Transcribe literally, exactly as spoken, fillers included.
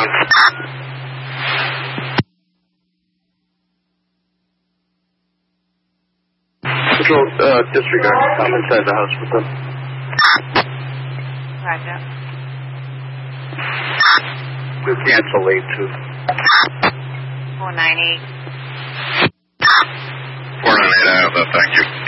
down. Control, uh, disregard. I'm inside the house with them. Roger. We'll cancel late two. four nine eight. four nine eight, I have that, thank you.